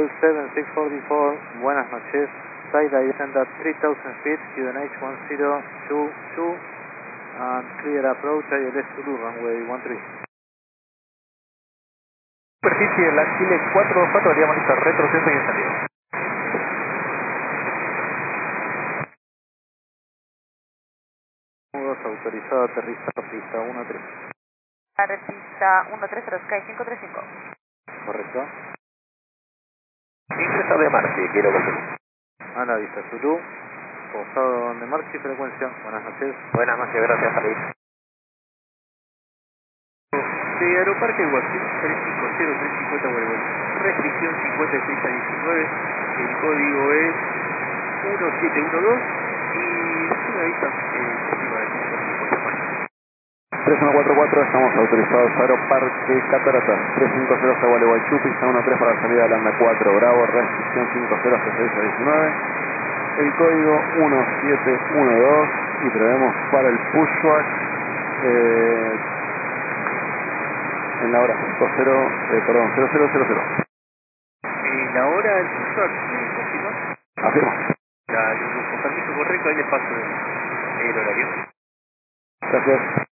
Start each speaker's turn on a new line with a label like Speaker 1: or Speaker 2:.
Speaker 1: Global 7644, buenas noches. Side descend at 3000 feet, QNH 1022, and clear approach ILS Zulu, runway 13.
Speaker 2: Superficie de la Chile 424, haríamos listo retroceso y encendido.
Speaker 1: 2 autorizado a aterrizar pista 13.
Speaker 3: Pista 13 para Sky 535.
Speaker 1: Correcto.
Speaker 2: Ingresado de Marci, quiero confirmar.
Speaker 1: A la vista Zulu, posado de marcha y frecuencia. Buenas noches.
Speaker 2: Buenas noches, gracias, Alex.
Speaker 4: De Aeroparque Guasil 350-350 Gualeguay. Restricción 56 a 19. El código es 1712 y sí me avisan encima de 150 más.
Speaker 5: 3144, estamos autorizados a Aeroparque Cataratas 3500 Gualeguaychú, pista 13 para la salida de Lambda 4 Bravo, restricción 5066 a 19, el código 1712 y prevemos para el pushback en la hora 0000.
Speaker 4: La hora del pushback, ¿me confirma?
Speaker 5: Afirma.
Speaker 4: Con permiso correcto, ahí les paso el horario.
Speaker 5: Gracias.